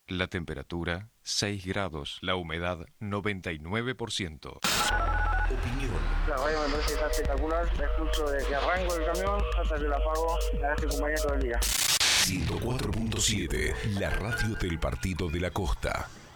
La temperatura 6 grados, la humedad 99%. Opinión. La radio me parece que está espectacular, incluso desde que arranco el camión hasta que la apago, la hace compañía todo el día. 104.7, la radio del Partido de la Costa.